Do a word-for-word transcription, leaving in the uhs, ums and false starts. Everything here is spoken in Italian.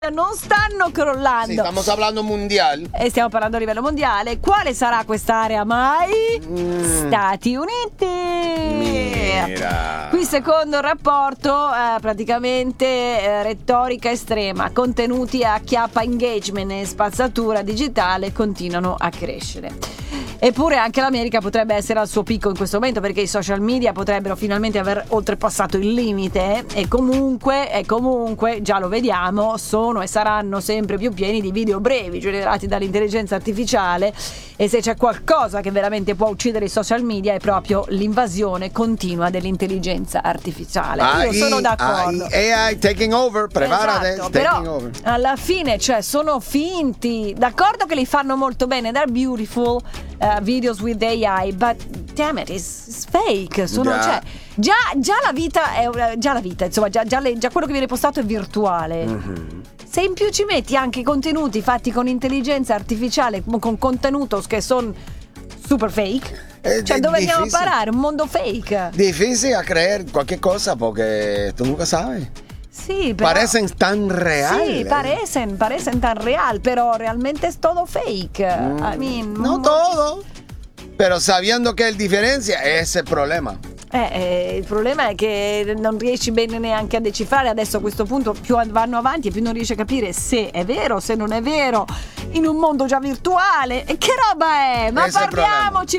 non stanno crollando. Sì, stiamo parlando mondiale. E stiamo parlando a livello mondiale. Quale sarà quest'area mai? Mm. Stati Uniti. Mira. Qui secondo il rapporto eh, praticamente eh, retorica estrema, contenuti a chiappa engagement e spazzatura digitale continuano a crescere. Eppure anche l'America potrebbe essere al suo picco in questo momento, perché i social media potrebbero finalmente aver oltrepassato il limite e comunque, e comunque già lo vediamo, sono e saranno sempre più pieni di video brevi generati dall'intelligenza artificiale. E se c'è qualcosa che veramente può uccidere i social media è proprio l'invasione continua dell'intelligenza artificiale. A I, Io sono d'accordo. A I taking over, preparate, esatto, taking però over. Alla fine, cioè, sono finti. D'accordo che li fanno molto bene, they're beautiful uh, videos with A I, but damn it, it's, it's fake. Sono, Già. cioè, già, già la vita è già la vita, insomma, già, già, le, già quello che viene postato è virtuale. Mm-hmm. Se in più ci metti anche i contenuti fatti con intelligenza artificiale, con contenuto che sono super fake, Eh, cioè di- dove andiamo a difícil. parare? Un mondo fake. Difícil a creer cualquier cosa porque tú nunca sabes. Sì, però, Parecen tan reales. Sì, parecen, parecen tan real, pero realmente es todo fake. Mm, I mean, no mm, todo, pero sabiendo que hay diferencia, ese es el problema. Eh, eh, il problema è che non riesci bene neanche a decifrare. Adesso a questo punto più vanno avanti e più non riesci a capire se è vero, se non è vero, in un mondo già virtuale. E che roba è? Ma Ese è il parliamoci